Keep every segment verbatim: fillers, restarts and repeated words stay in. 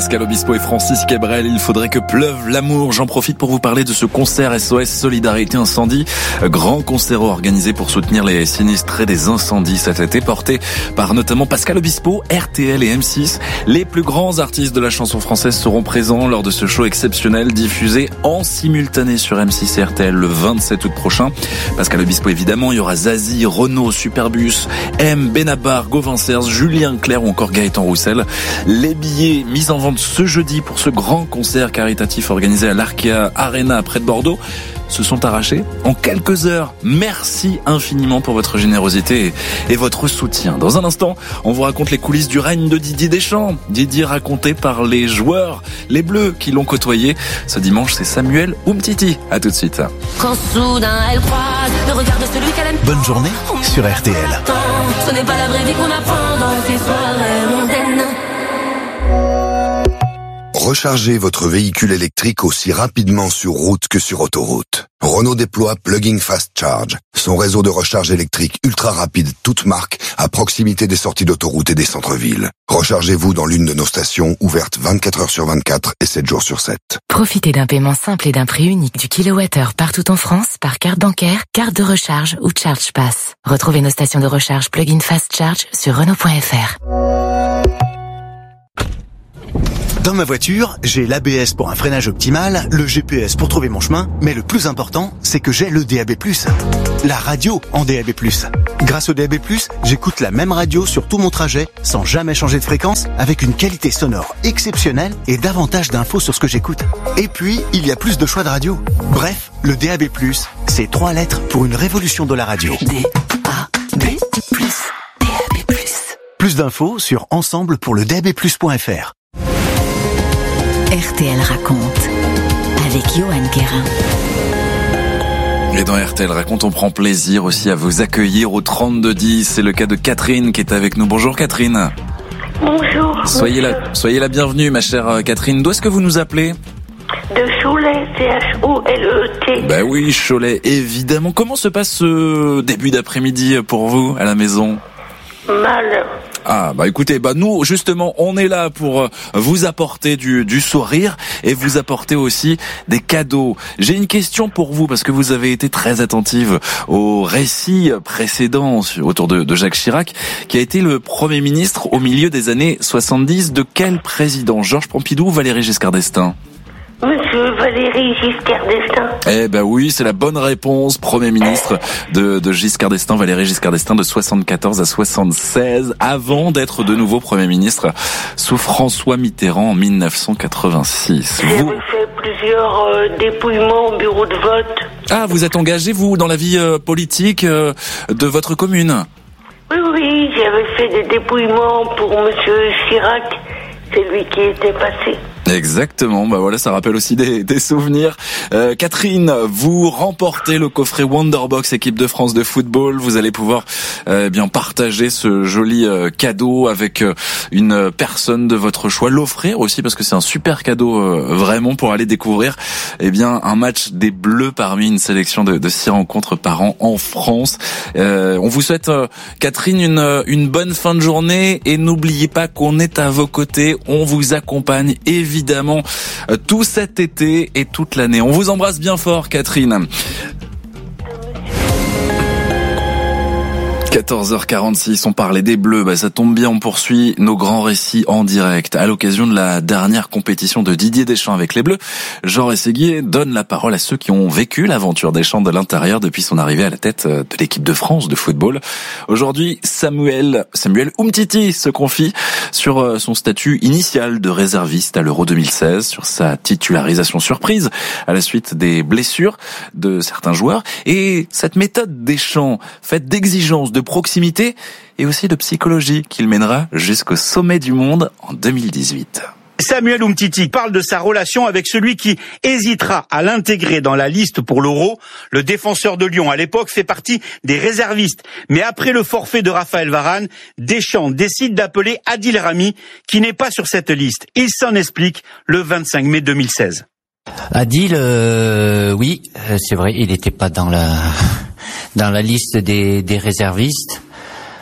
Pascal Obispo et Francis Cabrel, il faudrait que pleuve l'amour. J'en profite pour vous parler de ce concert S O S Solidarité Incendie. Grand concert organisé pour soutenir les sinistrés des incendies cet été, porté par notamment Pascal Obispo, R T L et M six. Les plus grands artistes de la chanson française seront présents lors de ce show exceptionnel diffusé en simultané sur M six et R T L le vingt-sept août prochain. Pascal Obispo évidemment, il y aura Zazie, Renaud, Superbus, M, Benabar, Gauvin Serge, Julien Clerc ou encore Gaëtan Roussel. Les billets mis en vente ce jeudi pour ce grand concert caritatif organisé à l'Arkea Arena près de Bordeaux se sont arrachés en quelques heures. Merci infiniment pour votre générosité et votre soutien. Dans un instant, on vous raconte les coulisses du règne de Didier Deschamps. Didier raconté par les joueurs, les Bleus qui l'ont côtoyé. Ce dimanche, c'est Samuel Umtiti. À tout de suite. Quand soudain elle croise le regard de celui qu'elle aime. Bonne journée sur R T L. Ce n'est pas la vraie vie qu'on apprend dans ces soirées mondaines. Rechargez votre véhicule électrique aussi rapidement sur route que sur autoroute. Renault déploie Plug-in Fast Charge, son réseau de recharge électrique ultra rapide toute marque à proximité des sorties d'autoroute et des centres-villes. Rechargez-vous dans l'une de nos stations ouvertes vingt-quatre heures sur vingt-quatre et sept jours sur sept. Profitez d'un paiement simple et d'un prix unique du kilowattheure partout en France par carte bancaire, carte de recharge ou Charge Pass. Retrouvez nos stations de recharge Plug-in Fast Charge sur Renault point F R. Dans ma voiture, j'ai l'A B S pour un freinage optimal, le G P S pour trouver mon chemin, mais le plus important, c'est que j'ai le D A B plus. La radio en D A B plus. Grâce au D A B plus, j'écoute la même radio sur tout mon trajet, sans jamais changer de fréquence, avec une qualité sonore exceptionnelle et davantage d'infos sur ce que j'écoute. Et puis, il y a plus de choix de radio. Bref, le D A B plus, c'est trois lettres pour une révolution de la radio. D A B plus. D A B plus. Plus d'infos sur ensemble pour le D A B plus point F R. R T L raconte avec Johan Guérin. Et dans R T L raconte, on prend plaisir aussi à vous accueillir au trente-deux dix. C'est le cas de Catherine qui est avec nous. Bonjour Catherine. Bonjour. Soyez la, soyez la bienvenue ma chère Catherine. D'où est-ce que vous nous appelez ? De Cholet, C H O L E T. Bah oui, Cholet, évidemment. Comment se passe ce début d'après-midi pour vous à la maison ? Mal. Ah bah écoutez, bah nous justement on est là pour vous apporter du, du sourire et vous apporter aussi des cadeaux. J'ai une question pour vous parce que vous avez été très attentive au récit précédent autour de, de Jacques Chirac qui a été le Premier ministre au milieu des années soixante-dix. De quel président ? Georges Pompidou ou Valéry Giscard d'Estaing ? Monsieur Valéry Giscard d'Estaing. Eh ben oui, c'est la bonne réponse. Premier ministre de, de Giscard d'Estaing, Valéry Giscard d'Estaing, de soixante-quatorze à soixante-seize, avant d'être de nouveau Premier ministre sous François Mitterrand en mille neuf cent quatre-vingt-six. J'avais Vous... fait plusieurs euh, dépouillements au bureau de vote. Ah, vous êtes engagé, vous, dans la vie euh, politique euh, de votre commune ? Oui, oui, j'avais fait des dépouillements pour Monsieur Chirac. C'est lui qui était passé. Exactement, bah voilà, ça rappelle aussi des, des souvenirs. Euh, Catherine, vous remportez le coffret Wonderbox équipe de France de football. Vous allez pouvoir euh, bien partager ce joli euh, cadeau avec euh, une personne de votre choix, l'offrir aussi parce que c'est un super cadeau euh, vraiment pour aller découvrir eh bien un match des Bleus parmi une sélection de, de six rencontres par an en France. Euh, on vous souhaite euh, Catherine une une bonne fin de journée et n'oubliez pas qu'on est à vos côtés, on vous accompagne évidemment Évidemment, tout cet été et toute l'année. On vous embrasse bien fort, Catherine. quatorze heures quarante-six, on parlait des Bleus, bah ça tombe bien, on poursuit nos grands récits en direct. À l'occasion de la dernière compétition de Didier Deschamps avec les Bleus, Jean Rességuier donne la parole à ceux qui ont vécu l'aventure Deschamps de l'intérieur depuis son arrivée à la tête de l'équipe de France de football. Aujourd'hui, Samuel, Samuel Umtiti se confie sur son statut initial de réserviste à l'Euro deux mille seize, sur sa titularisation surprise à la suite des blessures de certains joueurs et cette méthode Deschamps faite d'exigences, de proximité et aussi de psychologie qu'il mènera jusqu'au sommet du monde en deux mille dix-huit. Samuel Umtiti parle de sa relation avec celui qui hésitera à l'intégrer dans la liste pour l'Euro. Le défenseur de Lyon à l'époque fait partie des réservistes. Mais après le forfait de Raphaël Varane, Deschamps décide d'appeler Adil Rami qui n'est pas sur cette liste. Il s'en explique le vingt-cinq mai deux mille seize. Adil, euh, oui, c'est vrai, il n'était pas dans la dans la liste des, des réservistes.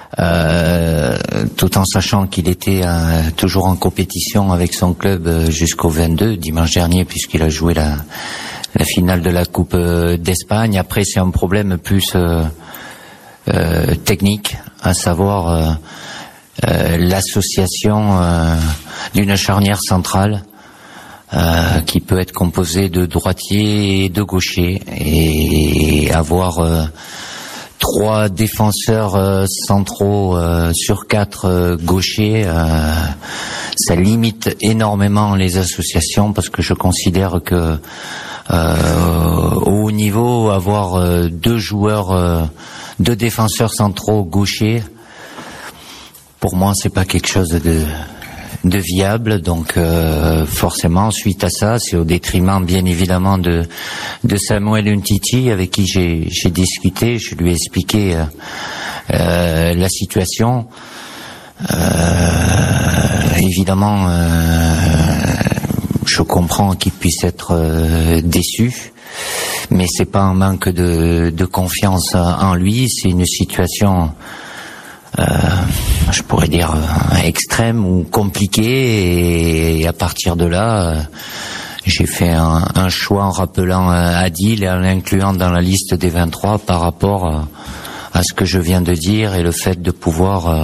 Euh, tout en sachant qu'il était euh, toujours en compétition avec son club euh, jusqu'au vingt-deux, dimanche dernier, puisqu'il a joué la, la finale de la Coupe euh, d'Espagne. Après, c'est un problème plus euh, euh, technique, à savoir euh, euh, l'association euh, d'une charnière centrale euh, qui peut être composée de droitiers et de gauchers, et avoir euh, trois défenseurs euh, centraux euh, sur quatre euh, gauchers, euh, ça limite énormément les associations, parce que je considère que euh, au haut niveau, avoir euh, deux joueurs, euh, deux défenseurs centraux gauchers, pour moi, c'est pas quelque chose de de viable. Donc euh, forcément, suite à ça, c'est au détriment bien évidemment de de Samuel Umtiti, avec qui j'ai j'ai discuté. Je lui ai expliqué euh, euh, la situation. Euh, évidemment, euh, je comprends qu'il puisse être euh, déçu, mais c'est pas un manque de de confiance en lui. C'est une situation, Euh, je pourrais dire euh, extrême ou compliquée, et, et à partir de là, euh, j'ai fait un, un choix en rappelant euh, Adil et en l'incluant dans la liste des vingt-trois par rapport euh, à ce que je viens de dire, et le fait de pouvoir euh,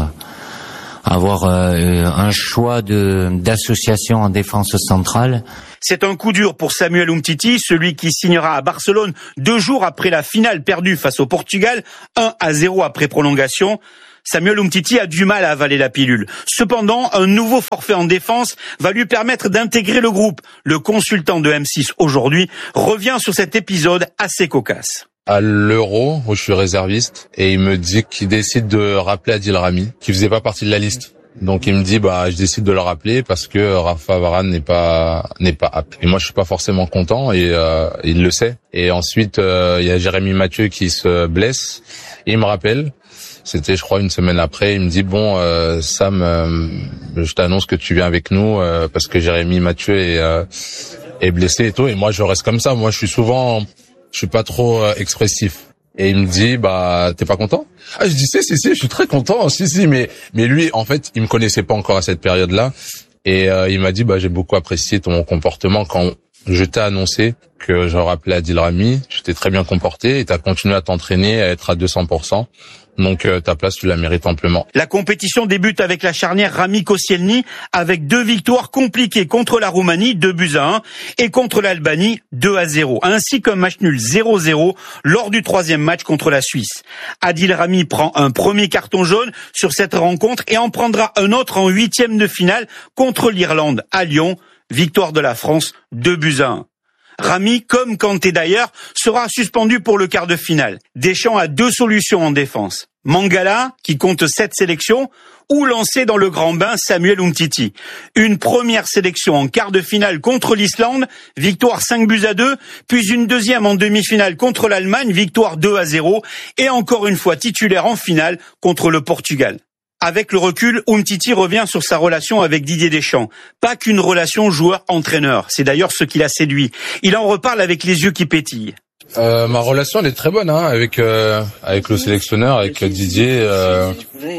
avoir euh, un choix de d'association en défense centrale. C'est un coup dur pour Samuel Umtiti, celui qui signera à Barcelone deux jours après la finale perdue face au Portugal, un à zéro après prolongation. Samuel Umtiti a du mal à avaler la pilule. Cependant, un nouveau forfait en défense va lui permettre d'intégrer le groupe. Le consultant de M six aujourd'hui revient sur cet épisode assez cocasse. À l'Euro, où je suis réserviste, et il me dit qu'il décide de rappeler Adil Rami, qui faisait pas partie de la liste. Donc il me dit bah je décide de le rappeler parce que Rafa Varane n'est pas n'est pas apte. Et moi je suis pas forcément content, et euh, il le sait. Et ensuite euh, il y a Jérémy Mathieu qui se blesse, et il me rappelle. C'était, je crois, une semaine après. Il me dit bon, euh, Sam, euh, je t'annonce que tu viens avec nous euh, parce que Jérémy Mathieu est, euh, est blessé et tout. Et moi, je reste comme ça. Moi, je suis souvent, je suis pas trop euh, expressif. Et il me dit bah, t'es pas content? Ah, je dis si, si, si, je suis très content. Si, si, mais mais lui, en fait, il me connaissait pas encore à cette période-là. Et euh, il m'a dit bah, j'ai beaucoup apprécié ton comportement quand je t'ai annoncé que je rappelais Adil Rami. Je t'ai très bien comporté et t'as continué à t'entraîner, à être à deux cents pour cent. Donc euh, ta place, tu la mérites amplement. La compétition débute avec la charnière Rami-Koscielny, avec deux victoires compliquées contre la Roumanie, deux buts à un, et contre l'Albanie, deux à zéro, ainsi qu'un match nul zéro zéro lors du troisième match contre la Suisse. Adil Rami prend un premier carton jaune sur cette rencontre et en prendra un autre en huitième de finale contre l'Irlande à Lyon. Victoire de la France, deux buts à un. Rami, comme Kanté d'ailleurs, sera suspendu pour le quart de finale. Deschamps a deux solutions en défense. Mangala, qui compte sept sélections, ou lancer dans le grand bain Samuel Umtiti. Une première sélection en quart de finale contre l'Islande, victoire cinq buts à deux, puis une deuxième en demi-finale contre l'Allemagne, victoire deux à zéro, et encore une fois titulaire en finale contre le Portugal. Avec le recul, Umtiti revient sur sa relation avec Didier Deschamps. Pas qu'une relation joueur-entraîneur, c'est d'ailleurs ce qui l'a séduit. Il en reparle avec les yeux qui pétillent. Euh, ma relation elle est très bonne hein, avec euh, avec le sélectionneur, avec Didier, euh,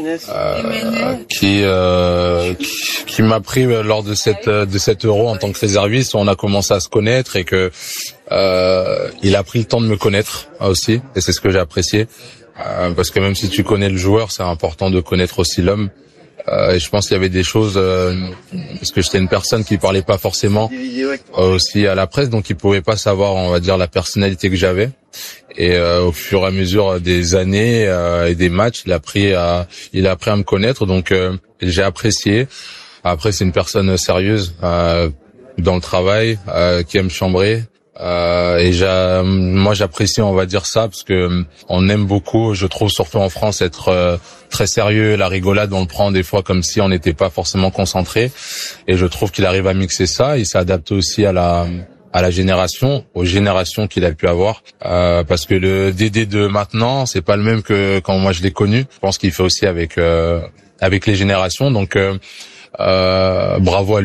euh, qui, euh, qui qui m'a pris lors de cette de cet Euro en tant que réserviste. On a commencé à se connaître, et que euh, il a pris le temps de me connaître aussi, et c'est ce que j'ai apprécié. Euh, parce que même si tu connais le joueur, c'est important de connaître aussi l'homme. Euh, et je pense qu'il y avait des choses, euh, parce que j'étais une personne qui parlait pas forcément euh, aussi à la presse, donc il pouvait pas savoir, on va dire, la personnalité que j'avais. Et euh, au fur et à mesure des années euh, et des matchs, il a appris à, il a appris à me connaître, donc euh, j'ai apprécié. Après, c'est une personne sérieuse euh, dans le travail, euh, qui aime chambrer. Euh, et j'a, moi j'apprécie, on va dire ça, parce que on aime beaucoup, je trouve, surtout en France, être euh, très sérieux. La rigolade, on le prend des fois comme si on n'était pas forcément concentré, et je trouve qu'il arrive à mixer ça. Il s'est adapté aussi à la à la génération, aux générations qu'il a pu avoir, euh, parce que le Dédé de maintenant, c'est pas le même que quand moi je l'ai connu. Je pense qu'il fait aussi avec euh, avec les générations, donc euh, Euh, bravo à lui.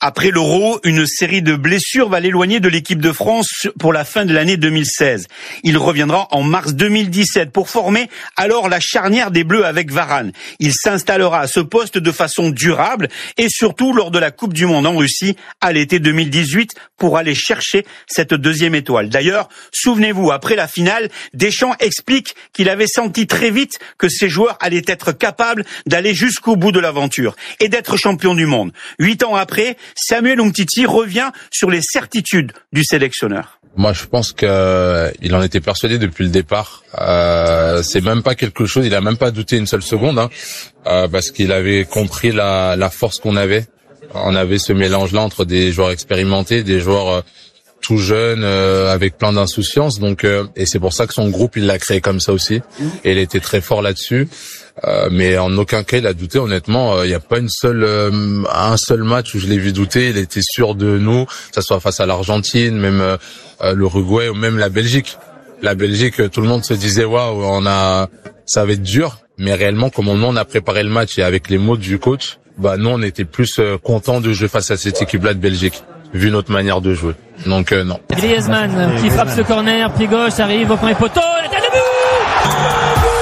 Après l'Euro, une série de blessures va l'éloigner de l'équipe de France pour la fin de l'année deux mille seize. Il reviendra en mars deux mille dix-sept pour former alors la charnière des Bleus avec Varane. Il s'installera à ce poste de façon durable et surtout lors de la Coupe du Monde en Russie à l'été deux mille dix-huit pour aller chercher cette deuxième étoile. D'ailleurs, souvenez-vous, après la finale, Deschamps explique qu'il avait senti très vite que ses joueurs allaient être capables d'aller jusqu'au bout de l'aventure et d'être champions du monde. Huit ans après, Samuel Umtiti revient sur les certitudes du sélectionneur. Moi, je pense qu'il en était persuadé depuis le départ. Euh, c'est même pas quelque chose, il a même pas douté une seule seconde, hein, euh, parce qu'il avait compris la, la force qu'on avait. On avait ce mélange-là entre des joueurs expérimentés, des joueurs euh, tout jeunes, euh, avec plein d'insouciance. Donc, euh, et c'est pour ça que son groupe, il l'a créé comme ça aussi. Et il était très fort là-dessus. Euh, mais en aucun cas il a douté. Honnêtement, il euh, n'y a pas une seule, euh, un seul match où je l'ai vu douter. Il était sûr de nous, que ça soit face à l'Argentine, même euh, l'Uruguay ou même la Belgique. La Belgique, tout le monde se disait waouh, on a, ça va être dur. Mais réellement, comment nous on a préparé le match et avec les mots du coach, bah nous on était plus euh, contents de jouer face à cette équipe-là de Belgique, vu notre manière de jouer. Donc euh, non. Griezmann qui frappe ce corner, pied gauche, arrive au premier poteau, la tête de but.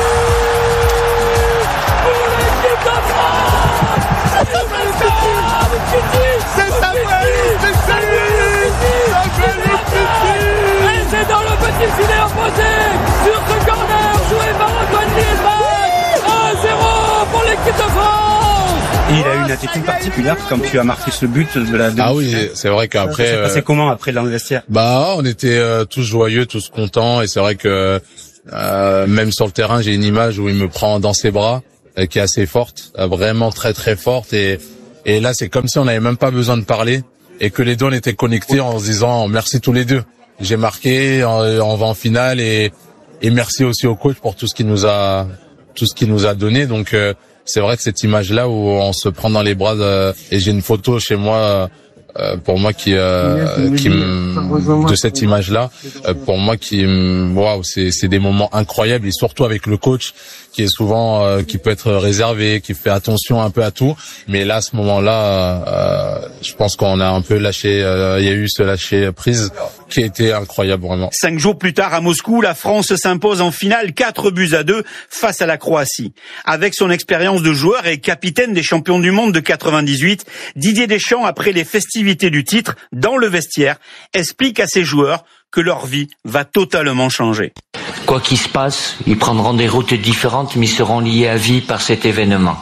C'est dans le petit filet opposé sur ce corner joué par Antoine Griezmann. un zéro pour l'équipe de France. Et il a eu une attitude particulière quand tu as marqué ce but de la demi. Ah oui, c'est vrai qu'après. Ça s'est passé euh, comment après dans le vestiaire? Bah, on était euh, tous joyeux, tous contents, et c'est vrai que euh, même sur le terrain, j'ai une image où il me prend dans ses bras, euh, qui est assez forte, euh, vraiment très très forte, et et là c'est comme si on n'avait même pas besoin de parler et que les deux on était connectés en se disant merci tous les deux. J'ai marqué, on va en finale, et et merci aussi au coach pour tout ce qu'il nous a tout ce qu'il nous a donné. Donc euh, c'est vrai que cette image là où on se prend dans les bras de, et j'ai une photo chez moi euh, pour moi qui euh, qui de cette image là euh, pour moi qui waouh, c'est c'est des moments incroyables, et surtout avec le coach qui est souvent euh, qui peut être réservé, qui fait attention un peu à tout, mais là à ce moment-là euh, je pense qu'on a un peu lâché, euh, il y a eu ce lâcher prise qui a été incroyable vraiment. Cinq jours plus tard à Moscou, la France s'impose en finale quatre buts à deux face à la Croatie. Avec son expérience de joueur et capitaine des champions du monde de quatre-vingt-dix-huit, Didier Deschamps, après les festivités du titre dans le vestiaire, explique à ses joueurs que leur vie va totalement changer. Quoi qu'il se passe, ils prendront des routes différentes, mais ils seront liés à vie par cet événement.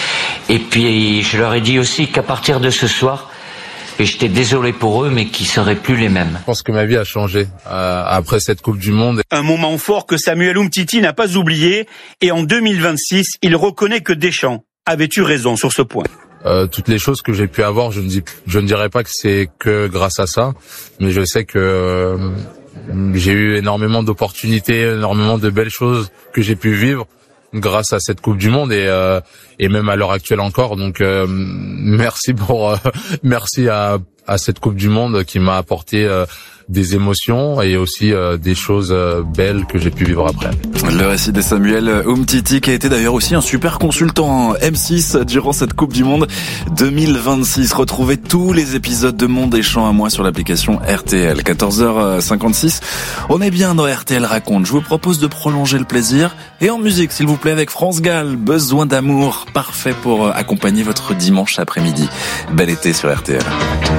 Et puis, je leur ai dit aussi qu'à partir de ce soir, et j'étais désolé pour eux, mais qu'ils seraient plus les mêmes. Je pense que ma vie a changé euh, après cette Coupe du Monde. Un moment fort que Samuel Umtiti n'a pas oublié, et en deux mille vingt-six, il reconnaît que Deschamps avait eu raison sur ce point. Euh, toutes les choses que j'ai pu avoir, je ne dis, je ne dirais pas que c'est que grâce à ça, mais je sais que euh, j'ai eu énormément d'opportunités, énormément de belles choses que j'ai pu vivre grâce à cette Coupe du Monde, et euh, et même à l'heure actuelle encore. Donc euh, merci pour euh, merci à à cette Coupe du Monde qui m'a apporté euh, des émotions et aussi euh, des choses euh, belles que j'ai pu vivre après. Le récit de Samuel Umtiti, qui a été d'ailleurs aussi un super consultant M six durant cette Coupe du Monde deux mille vingt-six. Retrouvez tous les épisodes de Mon Deschamps à moi sur l'application R T L. quatorze heures cinquante-six, on est bien dans R T L Raconte. Je vous propose de prolonger le plaisir, et en musique s'il vous plaît, avec France Gall, Besoin d'amour, parfait pour accompagner votre dimanche après-midi. Bel été sur R T L.